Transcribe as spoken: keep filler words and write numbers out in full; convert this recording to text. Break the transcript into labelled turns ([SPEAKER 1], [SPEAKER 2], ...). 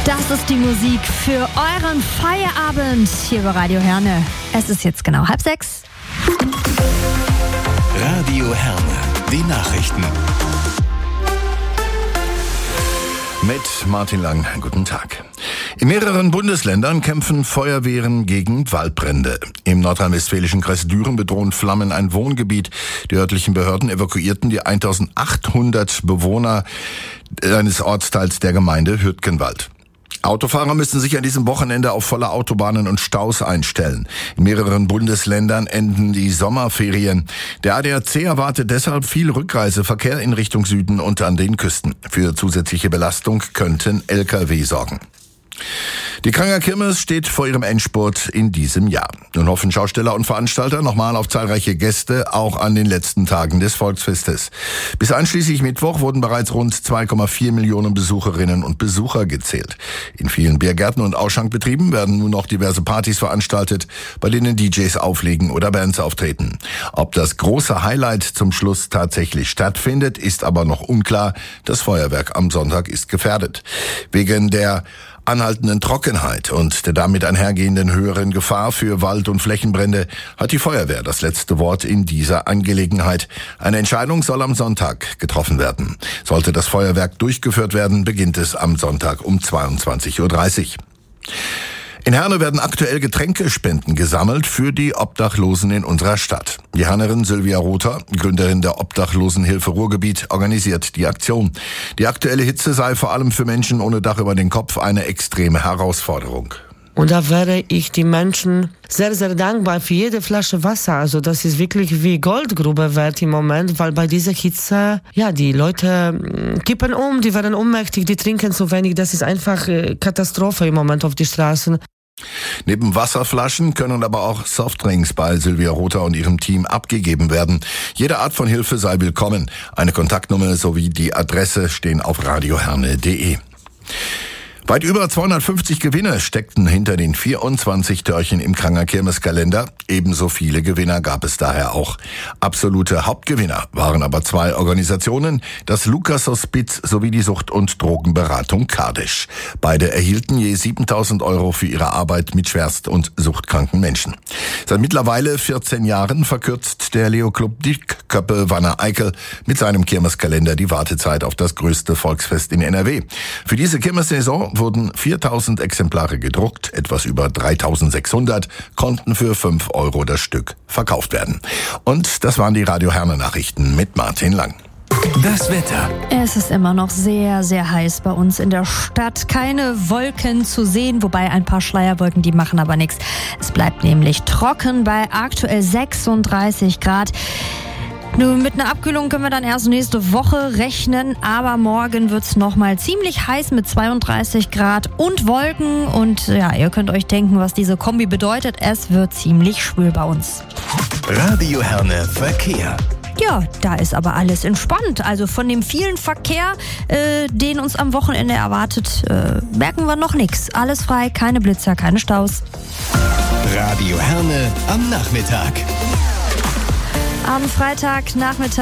[SPEAKER 1] Das ist die Musik für euren Feierabend hier bei Radio Herne. Es ist jetzt genau halb sechs.
[SPEAKER 2] Radio Herne, die Nachrichten.
[SPEAKER 3] Mit Martin Lang, guten Tag. In mehreren Bundesländern kämpfen Feuerwehren gegen Waldbrände. Im nordrhein-westfälischen Kreis Düren bedrohen Flammen ein Wohngebiet. Die örtlichen Behörden evakuierten die eintausendachthundert Bewohner eines Ortsteils der Gemeinde Hürtgenwald. Autofahrer müssen sich an diesem Wochenende auf volle Autobahnen und Staus einstellen. In mehreren Bundesländern enden die Sommerferien. Der A D A C erwartet deshalb viel Rückreiseverkehr in Richtung Süden und an den Küsten. Für zusätzliche Belastung könnten L K W sorgen. Die Kranger Kirmes steht vor ihrem Endspurt in diesem Jahr. Nun hoffen Schausteller und Veranstalter nochmal auf zahlreiche Gäste, auch an den letzten Tagen des Volksfestes. Bis einschließlich Mittwoch wurden bereits rund zwei Komma vier Millionen Besucherinnen und Besucher gezählt. In vielen Biergärten und Ausschankbetrieben werden nun noch diverse Partys veranstaltet, bei denen D Js auflegen oder Bands auftreten. Ob das große Highlight zum Schluss tatsächlich stattfindet, ist aber noch unklar. Das Feuerwerk am Sonntag ist gefährdet. Wegen der anhaltenden Trockenheit und der damit einhergehenden höheren Gefahr für Wald- und Flächenbrände hat die Feuerwehr das letzte Wort in dieser Angelegenheit. Eine Entscheidung soll am Sonntag getroffen werden. Sollte das Feuerwerk durchgeführt werden, beginnt es am Sonntag um zweiundzwanzig Uhr dreißig. In Herne werden aktuell Getränkespenden gesammelt für die Obdachlosen in unserer Stadt. Die Hernerin Sylvia Rother, Gründerin der Obdachlosenhilfe Ruhrgebiet, organisiert die Aktion. Die aktuelle Hitze sei vor allem für Menschen ohne Dach über den Kopf eine extreme Herausforderung.
[SPEAKER 4] Und da wäre ich die Menschen sehr, sehr dankbar für jede Flasche Wasser. Also das ist wirklich wie Goldgrube wert im Moment, weil bei dieser Hitze, ja, die Leute kippen um, die werden ohnmächtig, die trinken zu wenig. Das ist einfach Katastrophe im Moment auf die Straßen.
[SPEAKER 3] Neben Wasserflaschen können aber auch Softdrinks bei Sylvia Rother und ihrem Team abgegeben werden. Jede Art von Hilfe sei willkommen. Eine Kontaktnummer sowie die Adresse stehen auf radioherne punkt de. Weit über zweihundertfünfzig Gewinner steckten hinter den vierundzwanzig Törchen im Kranger Kirmeskalender. Ebenso viele Gewinner gab es daher auch. Absolute Hauptgewinner waren aber zwei Organisationen, das Lukas Hospiz sowie die Sucht- und Drogenberatung Kardisch. Beide erhielten je siebentausend Euro für ihre Arbeit mit schwerst- und suchtkranken Menschen. Seit mittlerweile vierzehn Jahren verkürzt der Leo-Club Dickköppe Wanner Eickel mit seinem Kirmeskalender die Wartezeit auf das größte Volksfest in N R W. Für diese Kirmessaison wurden viertausend Exemplare gedruckt, etwas über dreitausendsechshundert konnten für fünf Euro das Stück verkauft werden. Und das waren die Radio Herne Nachrichten mit Martin Lang.
[SPEAKER 2] Das Wetter.
[SPEAKER 1] Es ist immer noch sehr, sehr heiß bei uns in der Stadt. Keine Wolken zu sehen, wobei ein paar Schleierwolken, die machen aber nichts. Es bleibt nämlich trocken bei aktuell sechsunddreißig Grad. Nun, mit einer Abkühlung können wir dann erst nächste Woche rechnen, aber morgen wird's noch mal ziemlich heiß mit zweiunddreißig Grad und Wolken. Und ja, ihr könnt euch denken, was diese Kombi bedeutet. Es wird ziemlich schwül bei uns.
[SPEAKER 2] Radio Herne Verkehr.
[SPEAKER 1] Ja, da ist aber alles entspannt. Also von dem vielen Verkehr, äh, den uns am Wochenende erwartet, äh, merken wir noch nichts. Alles frei, keine Blitzer, keine Staus.
[SPEAKER 2] Radio Herne am Nachmittag.
[SPEAKER 1] Am Freitagnachmittag